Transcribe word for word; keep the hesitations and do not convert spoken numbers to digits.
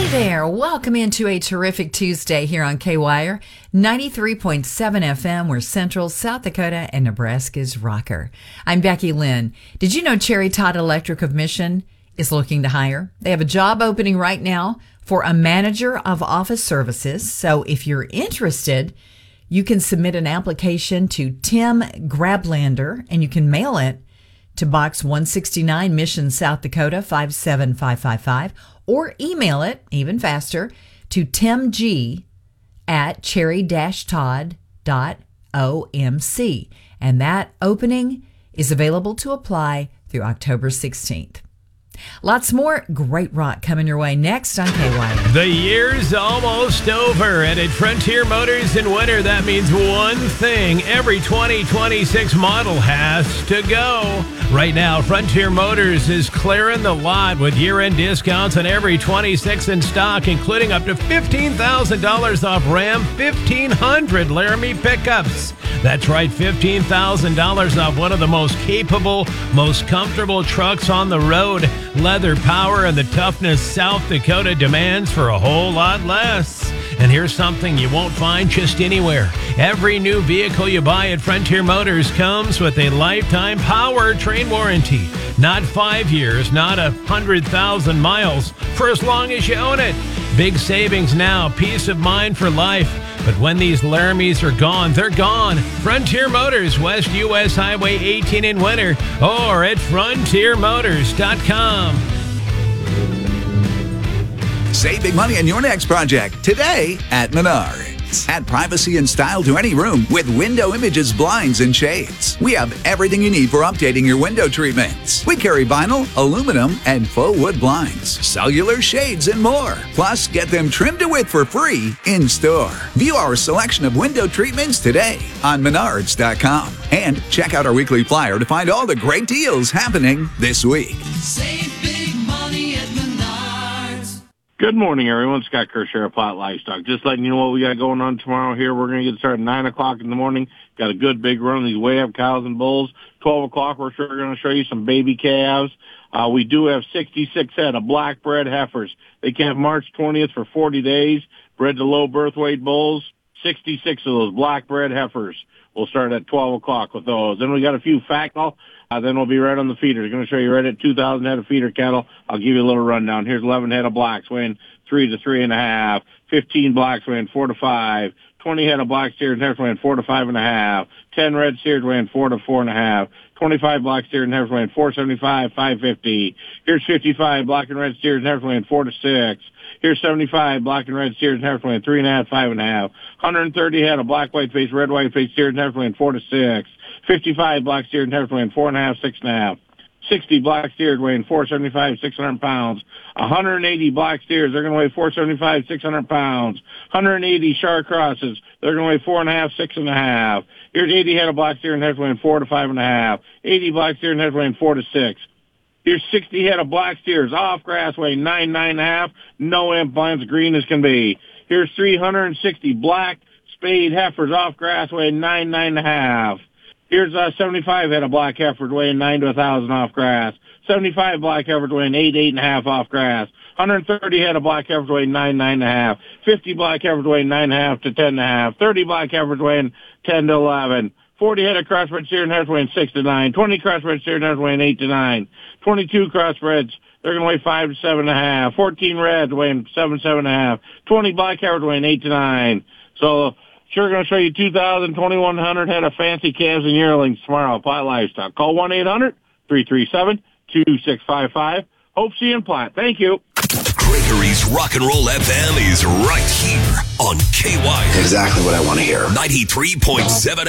there. Welcome into a terrific Tuesday here on K-Wire, ninety-three point seven F M. We're Central, South Dakota, and Nebraska's rocker. I'm Becky Lynn. Did you know Cherry Todd Electric of Mission is looking to hire? They have a job opening right now for a manager of office services. So if you're interested, you can submit an application to Tim Grablander, and you can mail it to Box one sixty-nine, Mission, South Dakota, five seven five five five, or email it, even faster, to timg at cherry todd dot O M C. And that opening is available to apply through October sixteenth. Lots more great rock coming your way next on K-Wire. The year's almost over, and at Frontier Motors in winter, that means one thing. Every twenty twenty-six model has to go. Right now, Frontier Motors is clearing the lot with year-end discounts on every twenty-six in stock, including up to fifteen thousand dollars off Ram fifteen hundred Laramie pickups. That's right, fifteen thousand dollars off one of the most capable, most comfortable trucks on the road. Leather power and the toughness South Dakota demands for a whole lot less. And here's something you won't find just anywhere. Every new vehicle you buy at Frontier Motors comes with a lifetime powertrain warranty. Not five years, not a hundred thousand miles, for as long as you own it. Big savings now, peace of mind for life. But when these Laramies are gone, they're gone. Frontier Motors, West U S Highway eighteen in winter, or at frontier motors dot com. Save big money on your next project today at Menards. Add privacy and style to any room with Window Images blinds and shades. We have everything you need for updating your window treatments. We carry vinyl, aluminum, and faux wood blinds, cellular shades, and more. Plus, get them trimmed to width for free in store. View our selection of window treatments today on menards dot com. And check out our weekly flyer to find all the great deals happening this week. Save big money at Menards. Good morning, everyone. Scott Kershaw of Plot Livestock. Just letting you know what we got going on tomorrow here. We're going to get started at nine o'clock in the morning. Got a good big run of these way up cows and bulls. twelve o'clock, we're sure going to show you some baby calves. Uh, we do have sixty-six head of black bred heifers. They calve March twentieth for forty days. Bred to low birth weight bulls. sixty-six of those black bred heifers. We'll start at twelve o'clock with those. Then we got a few factal. Uh, then we'll be right on the feeders. Going to show you right at two thousand head of feeder cattle. I'll give you a little rundown. Here's eleven head of blacks weighing three to three and a half. fifteen blacks weighing four to five. twenty head of black steers and heifers weighing four to five and a half. ten red steers weighing four to four and a half. twenty-five black steers and heifers weighing four seventy-five, five fifty. Here's fifty-five black and red steers and heifers weighing four to six. Here's seventy-five black and red steers and heifers weighing three and a half, five and a half. one hundred thirty head of black white face, red white face steers and heifers weighing four to six. fifty-five black steers and heifers weighing four and a half, six and a half. sixty black steers weighing four seventy-five, six hundred pounds. one hundred eighty black steers, they're going to weigh four seventy-five, six hundred pounds. one hundred eighty Shar crosses, they're going to weigh four and a half, six and a half. Here's eighty head of black steers and heifers weighing four to five and a half. eighty black steers and heifers weighing four to six. Here's sixty head of black steers off grass weighing nine, nine and a half. No implants, green as can be. Here's three hundred sixty black spayed heifers off grass weighing nine, nine and a half. Here's uh, seventy-five head of black heifers weighing nine to a thousand off grass. seventy-five black heifers weighing eight, eight and a half off grass. one hundred thirty head of black heifers weighing nine, nine and a half. fifty black heifers weighing nine and a half to ten and a half. thirty black heifers weighing ten to eleven. forty head of crossbred steers and heifers weighing six to nine. twenty crossbred steers and heifers weighing eight to nine. twenty-two crossbreds, they're going to weigh five to seven and a half. fourteen reds weighing seven, seven and a half. twenty black heifers weighing eight to nine. So, sure going to show you two thousand, twenty-one hundred head of fancy calves and yearlings tomorrow at Platt Livestock. Call one eight hundred, three three seven, two six five five. Hope see you in Platt. Thank you. Gregory's Rock and Roll F M is right here on K-Wire. Exactly what I want to hear. ninety-three point seven